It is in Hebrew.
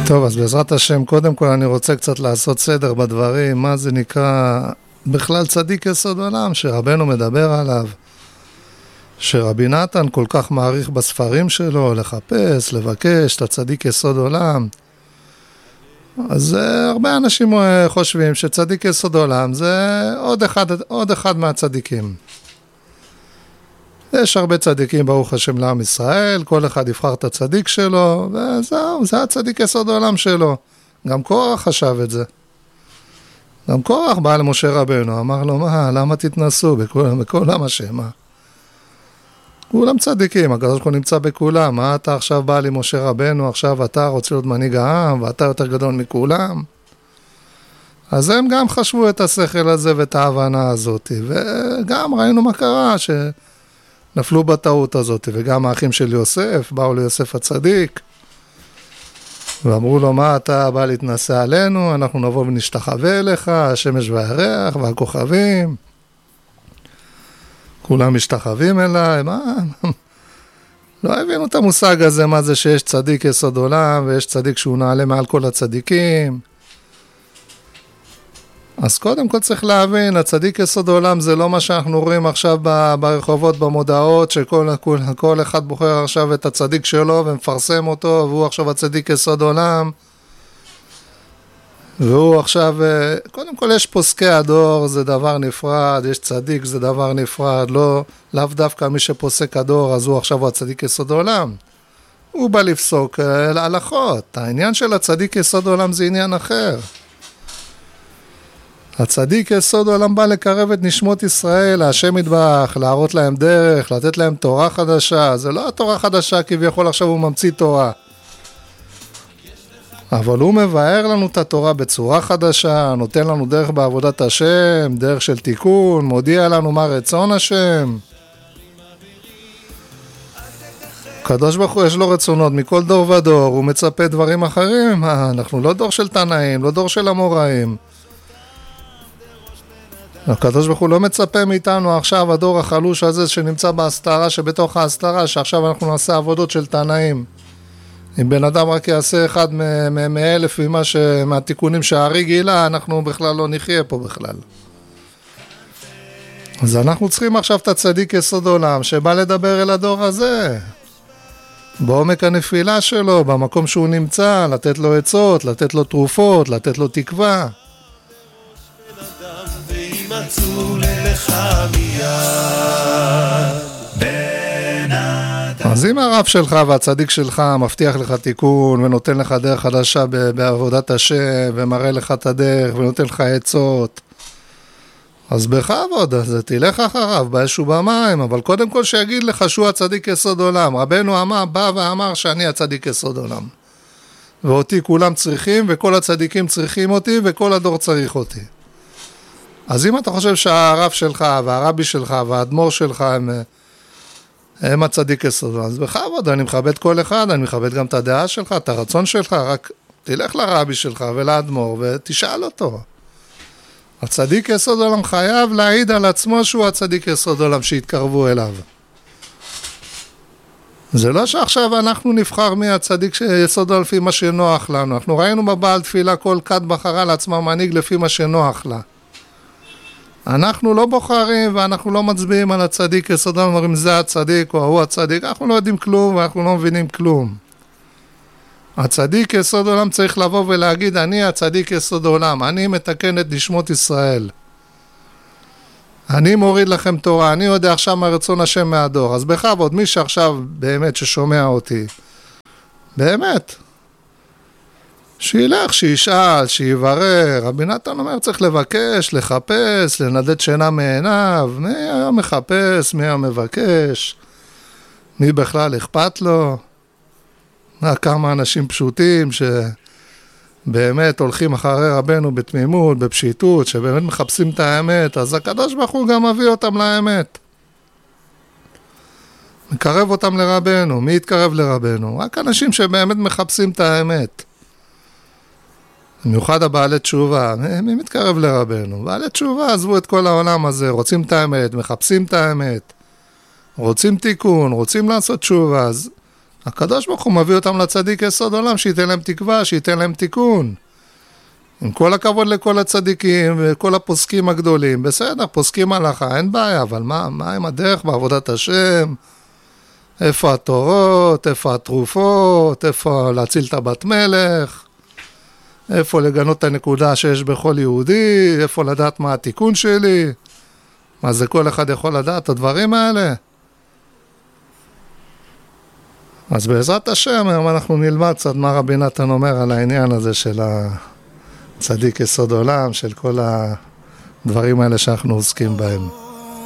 טוב, אז בעזרת השם, קודם כל אני רוצה קצת לעשות סדר בדברים, מה זה נקרא בכלל צדיק יסוד עולם, שרבנו מדבר עליו, שרבי נתן כל כך מעריך בספרים שלו, לחפש, לבקש את הצדיק יסוד עולם. אז הרבה אנשים חושבים שצדיק יסוד עולם זה עוד אחד מהצדיקים. יש הרבה צדיקים ברוך השם לעם ישראל, כל אחד יבחר את הצדיק שלו, וזהו, זה הצדיק יסוד העולם שלו. גם קורח חשב את זה. גם קורח בא למשה רבנו, אמר לו, למה תתנסו בכולם השם? כולם צדיקים, הקדוש ברוך הוא נמצא בכולם, מה אתה עכשיו בא למשה רבנו, עכשיו אתה רוצה להיות מנהיג העם, ואתה יותר גדול מכולם? אז הם גם חשבו את השכל הזה ואת ההבנה הזאת, וגם ראינו מה קרה, נפלו בטעות הזאת, וגם האחים של יוסף, באו ליוסף הצדיק, ואמרו לו, מה אתה בא להתנסה עלינו, אנחנו נבוא ונשתחווה אליך, השמש והירח והכוכבים, כולם משתחווים אליי, לא הבינו את המושג הזה, מה זה שיש צדיק יסוד עולם, ויש צדיק שהוא נעלה מעל כל הצדיקים. אז קודם כל צריך להבין, הצדיק יסוד העולם זה לא מה שאנחנו רואים עכשיו ברחובות, במודעות, שכל אחד בוחר עכשיו את הצדיק שלו ומפרסם אותו, והוא עכשיו הצדיק יסוד העולם. והוא עכשיו, קודם כל יש פוסקי הדור, זה דבר נפרד, יש צדיק, זה דבר נפרד, לאו דווקא מי שפוסק הדור, אז הוא עכשיו הצדיק יסוד העולם. הוא בא לפסוק להלכות, העניין של הצדיק יסוד העולם זה עניין אחר. הצדיק יסוד העולם בא לקרב את נשמות ישראל, השם יתברך, להראות להם דרך, לתת להם תורה חדשה. זה לא התורה חדשה, כביכול עכשיו הוא ממציא תורה. אבל הוא מבאר לנו את התורה בצורה חדשה, נותן לנו דרך בעבודת השם, דרך של תיקון, מודיע לנו מה רצון השם. הקדוש ברוך הוא יש לו רצונות מכל דור ודור, הוא מצפה דברים אחרים. אנחנו לא דור של תנאים, לא דור של אמוראים. הקדוש ברוך הוא לא מצפה מאיתנו עכשיו הדור החלוש הזה שנמצא בהסתרה שבתוך ההסתרה, שעכשיו אנחנו נעשה עבודות של תנאים. אם בן אדם רק יעשה אחד מאלף מהתיקונים שהארי גילה, אנחנו בכלל לא נחיה פה בכלל. אז אנחנו צריכים עכשיו את הצדיק יסוד עולם שבא לדבר אל הדור הזה, בעומק הנפילה שלו, במקום שהוא נמצא, לתת לו עצות, לתת לו תרופות, לתת לו תקווה. אז אם הרב שלך והצדיק שלך מבטיח לך תיקון ונותן לך דרך חדשה בעבודת השם ומראה לך את הדרך ונותן לך עצות, אז בכבוד, אז תלך אחריו באש ובמים, אבל קודם כל שיגיד לך שהוא הצדיק יסוד עולם. רבנו בא ואמר שאני הצדיק יסוד עולם, ואותי כולם צריכים, וכל הצדיקים צריכים אותי, וכל הדור צריך אותי. אז אם אתה חושב שהרב שלך והרבי שלך והאדמו"ר שלך הם הצדיק יסוד, אז בכבוד, אני מכבד כל אחד, אני מכבד גם את הדעה שלך, את הרצון שלך, רק תלך לרבי שלך ולאדמו"ר ותשאל אותו. הצדיק יסוד עולם חייב להעיד על עצמו שהוא הצדיק יסוד עולם, שיתקרבו אליו. זה לא שעכשיו אנחנו נבחר מי הצדיק יסוד עולם לפי מה שנוח לנו. אנחנו ראינו בבעל תפילה כל כת בחרה לעצמה מנהיג לפי מה שנוח לה. אנחנו לא בוחרים ואנחנו לא מצביעים על הצדיק יסוד עולם, אומרים זה הצדיק או הוא הצדיק, אנחנו לא יודעים כלום ואנחנו לא מבינים כלום. הצדיק יסוד עולם צריך לבוא ולהגיד אני הצדיק יסוד עולם, אני מתקן את נשמות ישראל, אני מוריד לכם תורה, אני יודע עכשיו מה רצון השם מהדור. אז בכבוד, מי שעכשיו באמת ששומע אותי, באמת שילך, שישאל, שיברר. רבי נתן אומר צריך לבקש, לחפש, לנדד שינה מעיניו. מי היה מחפש, מי היה מבקש, מי בכלל אכפת לו? כמה אנשים פשוטים שבאמת הולכים אחרי רבנו בתמימות, בפשיטות, שבאמת מחפשים את האמת, אז הקדוש ברוך הוא גם מביא אותם לאמת, מקרב אותם לרבנו. מי יתקרב לרבנו? רק אנשים שבאמת מחפשים את האמת, במיוחד הבעלי תשובה. מי מתקרב לרבנו? בעלי תשובה עזבו את כל העולם הזה, רוצים את האמת, מחפשים את האמת, רוצים תיקון, רוצים לעשות תשובה. אז הקדוש ברוך הוא מביא אותם לצדיק יסוד עולם, שייתן להם תקווה, שייתן להם תיקון. עם כל הכבוד לכל הצדיקים וכל הפוסקים הגדולים, בסדר, פוסקים הלכה, אין בעיה, אבל מה עם הדרך בעבודת השם? איפה התורות, איפה התרופות, איפה להציל את הבת מלך, איפה לגנות את הנקודה שיש בכל יהודי, איפה לדעת מה התיקון שלי, מה זה כל אחד יכול לדעת את הדברים האלה? אז בעזרת השם, היום אנחנו נלמד קצת מה רבי נתן אומר על העניין הזה של הצדיק יסוד עולם, של כל הדברים האלה שאנחנו עוסקים בהם.